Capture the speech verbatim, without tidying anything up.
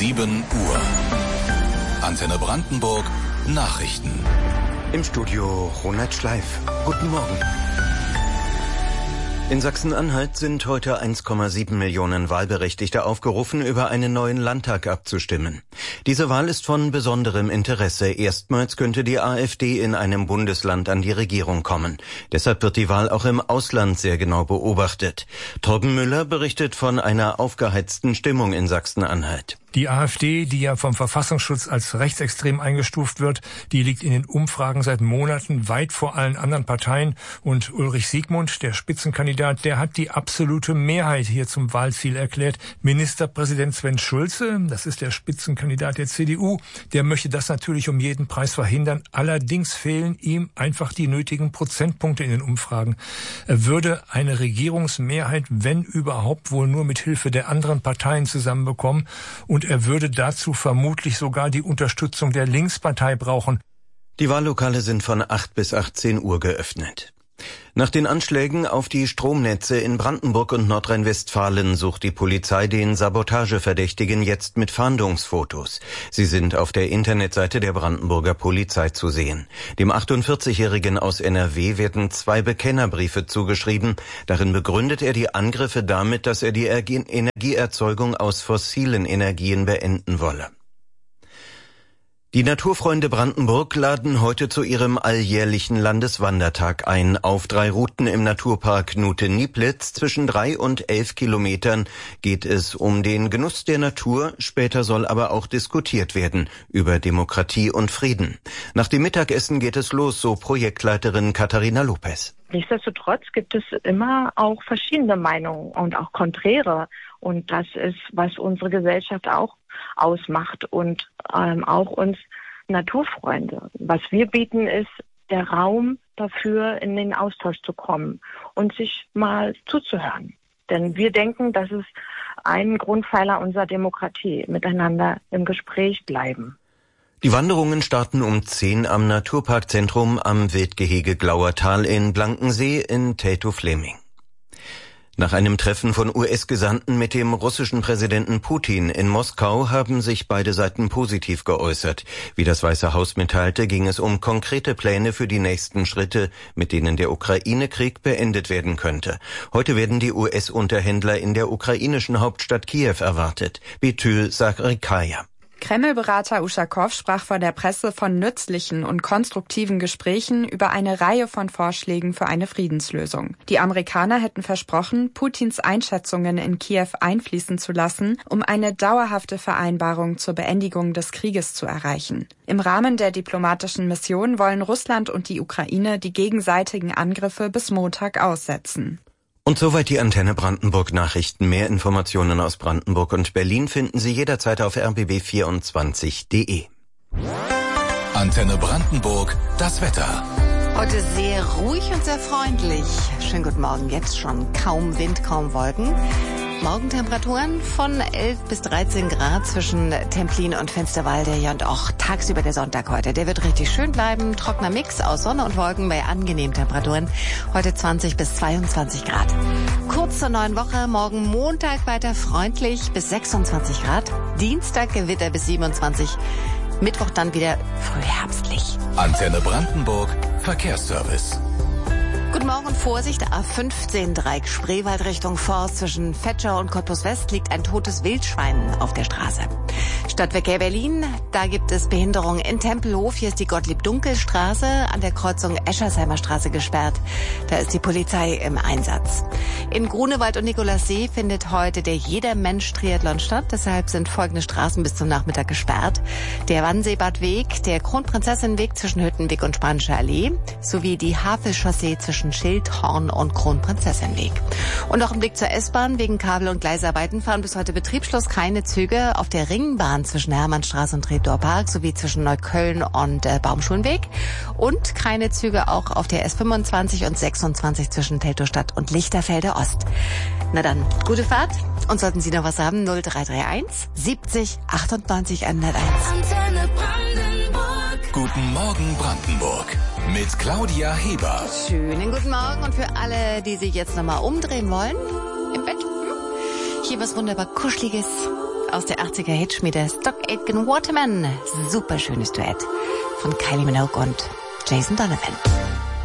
sieben Uhr. Antenne Brandenburg Nachrichten. Im Studio Ronald Schleif. Guten Morgen. In Sachsen-Anhalt sind heute eins Komma sieben Millionen Wahlberechtigte aufgerufen, über einen neuen Landtag abzustimmen. Diese Wahl ist von besonderem Interesse. Erstmals könnte die AfD in einem Bundesland an die Regierung kommen. Deshalb wird die Wahl auch im Ausland sehr genau beobachtet. Torben Müller berichtet von einer aufgeheizten Stimmung in Sachsen-Anhalt. Die AfD, die ja vom Verfassungsschutz als rechtsextrem eingestuft wird, die liegt in den Umfragen seit Monaten weit vor allen anderen Parteien. Und Ulrich Siegmund, der Spitzenkandidat, der hat die absolute Mehrheit hier zum Wahlziel erklärt. Ministerpräsident Sven Schulze, das ist der Spitzenkandidat der C D U, der möchte das natürlich um jeden Preis verhindern. Allerdings fehlen ihm einfach die nötigen Prozentpunkte in den Umfragen. Er würde eine Regierungsmehrheit, wenn überhaupt, wohl nur mit Hilfe der anderen Parteien zusammenbekommen. Und er würde dazu vermutlich sogar die Unterstützung der Linkspartei brauchen. Die Wahllokale sind von acht bis achtzehn Uhr geöffnet. Nach den Anschlägen auf die Stromnetze in Brandenburg und Nordrhein-Westfalen sucht die Polizei den Sabotageverdächtigen jetzt mit Fahndungsfotos. Sie sind auf der Internetseite der Brandenburger Polizei zu sehen. Dem achtundvierzigjährigen aus N R W werden zwei Bekennerbriefe zugeschrieben. Darin begründet er die Angriffe damit, dass er die Energieerzeugung aus fossilen Energien beenden wolle. Die Naturfreunde Brandenburg laden heute zu ihrem alljährlichen Landeswandertag ein. Auf drei Routen im Naturpark Nute-Nieplitz zwischen drei und elf Kilometern geht es um den Genuss der Natur. Später soll aber auch diskutiert werden über Demokratie und Frieden. Nach dem Mittagessen geht es los, so Projektleiterin Katharina Lopez. Nichtsdestotrotz gibt es immer auch verschiedene Meinungen und auch konträre. Und das ist, was unsere Gesellschaft auch ausmacht und ähm, auch uns Naturfreunde. Was wir bieten, ist der Raum dafür, in den Austausch zu kommen und sich mal zuzuhören. Denn wir denken, das ist ein Grundpfeiler unserer Demokratie, miteinander im Gespräch bleiben. Die Wanderungen starten um zehn am Naturparkzentrum am Wildgehege Glauertal in Blankensee in Teltow-Fläming. Nach einem Treffen von U S-Gesandten mit dem russischen Präsidenten Putin in Moskau haben sich beide Seiten positiv geäußert. Wie das Weiße Haus mitteilte, ging es um konkrete Pläne für die nächsten Schritte, mit denen der Ukraine-Krieg beendet werden könnte. Heute werden die U S-Unterhändler in der ukrainischen Hauptstadt Kiew erwartet. Betül Sakrikaya. Kreml-Berater Uschakow sprach vor der Presse von nützlichen und konstruktiven Gesprächen über eine Reihe von Vorschlägen für eine Friedenslösung. Die Amerikaner hätten versprochen, Putins Einschätzungen in Kiew einfließen zu lassen, um eine dauerhafte Vereinbarung zur Beendigung des Krieges zu erreichen. Im Rahmen der diplomatischen Mission wollen Russland und die Ukraine die gegenseitigen Angriffe bis Montag aussetzen. Und soweit die Antenne Brandenburg Nachrichten. Mehr Informationen aus Brandenburg und Berlin finden Sie jederzeit auf r b b vierundzwanzig punkt de. Antenne Brandenburg, das Wetter. Heute sehr ruhig und sehr freundlich. Schönen guten Morgen, jetzt schon kaum Wind, kaum Wolken. Morgentemperaturen von elf bis dreizehn Grad zwischen Templin und Finsterwalde. Ja, und auch tagsüber der Sonntag heute. Der wird richtig schön bleiben. Trockener Mix aus Sonne und Wolken bei angenehmen Temperaturen. Heute zwanzig bis zweiundzwanzig Grad. Kurz zur neuen Woche. Morgen Montag weiter freundlich bis sechsundzwanzig Grad. Dienstag Gewitter bis siebenundzwanzig. Mittwoch dann wieder frühherbstlich. Antenne Brandenburg, Verkehrsservice. Guten Morgen und Vorsicht, A fünfzehn Dreieck Spreewald Richtung Forst zwischen Vetschau und Cottbus West liegt ein totes Wildschwein auf der Straße. Stadtverkehr Berlin, da gibt es Behinderung in Tempelhof. Hier ist die Gottlieb-Dunkel-Straße an der Kreuzung Eschersheimer Straße gesperrt. Da ist die Polizei im Einsatz. In Grunewald und Nikolassee findet heute der Jeder-Mensch-Triathlon statt. Deshalb sind folgende Straßen bis zum Nachmittag gesperrt. Der Wannseebadweg, der Kronprinzessinnenweg zwischen Hüttenweg und Spanische Allee sowie die Havelchaussee zwischen Schild, Horn und Kronprinzessinnenweg. Und noch ein Blick zur S-Bahn. Wegen Kabel- und Gleisarbeiten fahren bis heute Betriebsschluss keine Züge auf der Ringbahn zwischen Hermannstraße und Treptower Park sowie zwischen Neukölln und äh, Baumschulenweg. Und keine Züge auch auf der S fünfundzwanzig und sechsundzwanzig zwischen Teltowstadt und Lichterfelde Ost. Na dann, gute Fahrt. Und sollten Sie noch was haben, null drei drei eins siebzig achtundneunzig hunderteins. Antenne Brandenburg. Guten Morgen Brandenburg mit Claudia Heber. Schönen guten Morgen und für alle, die sich jetzt nochmal umdrehen wollen, im Bett, hier was wunderbar Kuscheliges. aus der achtziger Hitschmiede Stock Aitken Waterman. Super schönes Duett von Kylie Minogue und Jason Donovan.